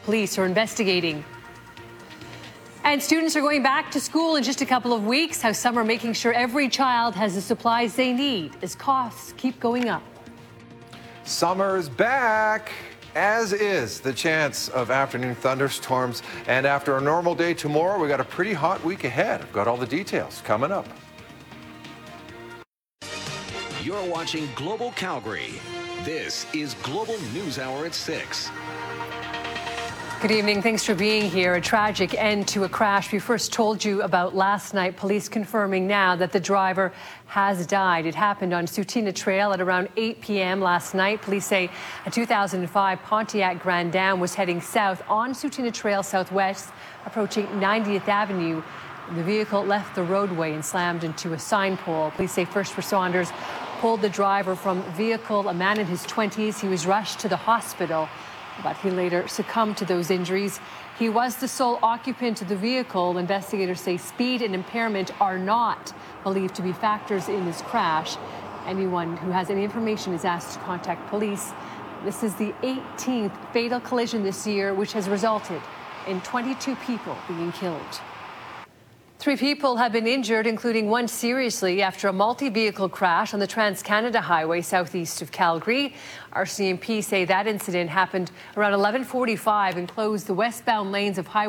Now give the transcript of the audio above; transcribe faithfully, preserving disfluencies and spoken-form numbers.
Police are investigating. And students are going back to school in just a couple of weeks. How some are making sure every child has the supplies they need as costs keep going up. Summer's back, as is the chance of afternoon thunderstorms. And after a normal day tomorrow, we got a pretty hot week ahead. I've got all the details coming up. You're watching Global Calgary. This is Global News Hour at six. Good evening. Thanks for being here. A tragic end to a crash we first told you about last night. Police confirming now that the driver has died. It happened on Tsuut'ina Trail at around eight p.m. last night. Police say a two thousand five Pontiac Grand Am was heading south on Tsuut'ina Trail southwest, approaching ninetieth Avenue. The vehicle left the roadway and slammed into a sign pole. Police say first responders pulled the driver from the vehicle, a man in his twenties. He was rushed to the hospital, but he later succumbed to those injuries. He was the sole occupant of the vehicle. Investigators say speed and impairment are not believed to be factors in this crash. Anyone who has any information is asked to contact police. This is the eighteenth fatal collision this year, which has resulted in twenty-two people being killed. Three people have been injured, including one seriously, after a multi-vehicle crash on the Trans-Canada Highway southeast of Calgary. R C M P say that incident happened around eleven forty-five and closed the westbound lanes of Highway